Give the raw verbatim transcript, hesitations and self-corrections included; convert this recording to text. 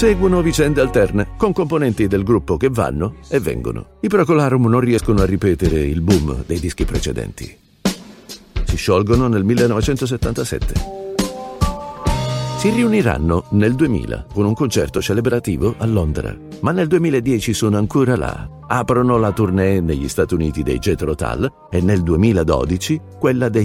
Seguono vicende alterne, con componenti del gruppo che vanno e vengono. I Procolarum non riescono a ripetere il boom dei dischi precedenti. Si sciolgono nel millenovecentosettantasette. Si riuniranno nel duemila con un concerto celebrativo a Londra, ma nel duemiladieci sono ancora là. Aprono la tournée negli Stati Uniti dei Jethro Tull e nel duemiladodici quella dei